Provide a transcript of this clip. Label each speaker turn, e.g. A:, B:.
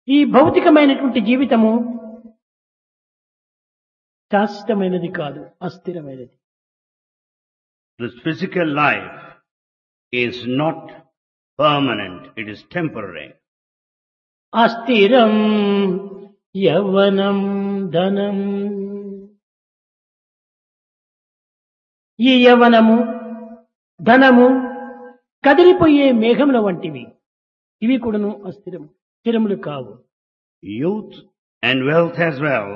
A: ఈ భౌతికమైనటువంటి జీవితము శాశ్వతమైనది కాదు, అస్థిరమైనది.
B: This physical life is not permanent, it is temporary.
A: అస్థిరం యవ్వనం ధనం. ఈ యవ్వనము ధనము కదిలిపోయే మేఘముల వంటివి. ఇవి కూడాను అస్థిరము, స్థిరములు కావు.
B: Youth and wealth as well